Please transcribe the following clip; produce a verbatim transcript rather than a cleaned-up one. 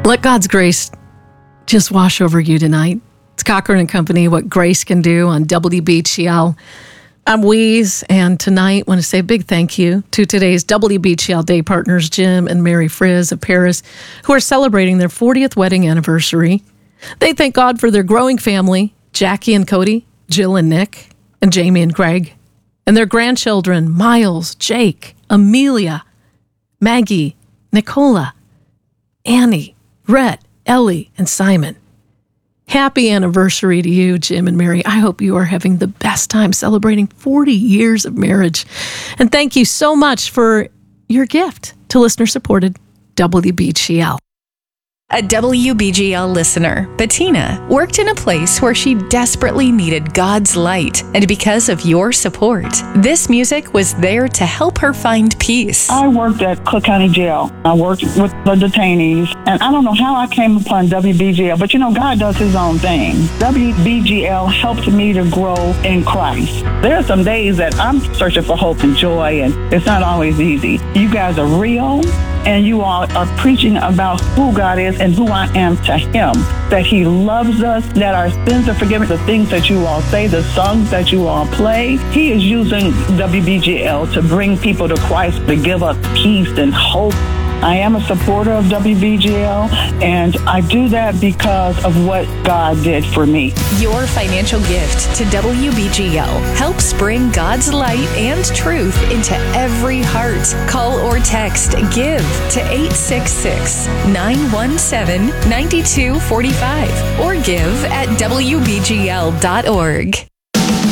Let God's grace just wash over you tonight. It's Cochran and Company, What Grace Can Do on W B G L. I'm Weeze, and tonight I want to say a big thank you to today's W B G L Day partners, Jim and Mary Frizz of Paris, who are celebrating their fortieth wedding anniversary. They thank God for their growing family, Jackie and Cody, Jill and Nick, and Jamie and Greg, and their grandchildren, Miles, Jake, Amelia, Maggie, Nicola, Annie, Rhett, Ellie, and Simon. Happy anniversary to you, Jim and Mary. I hope you are having the best time celebrating forty years of marriage. And thank you so much for your gift to listener-supported W B G L. A W B G L listener, Bettina, worked in a place where she desperately needed God's light. And because of your support, this music was there to help her find peace. I worked at Cook County Jail. I worked with the detainees. And I don't know how I came upon W B G L, but you know, God does his own thing. W B G L helped me to grow in Christ. There are some days that I'm searching for hope and joy, and it's not always easy. You guys are real. And you all are preaching about who God is and who I am to him, that he loves us, that our sins are forgiven, the things that you all say, the songs that you all play. He is using W B G L to bring people to Christ, to give us peace and hope. I am a supporter of W B G L, and I do that because of what God did for me. Your financial gift to W B G L helps bring God's light and truth into every heart. Call or text GIVE to eight six six, nine one seven, nine two four five or give at W B G L dot org.